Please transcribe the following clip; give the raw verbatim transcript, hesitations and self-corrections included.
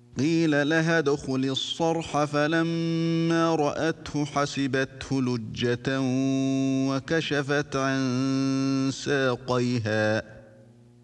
قيل لها ادخل الصرح فلما رأته حسبته لجة وكشفت عن ساقيها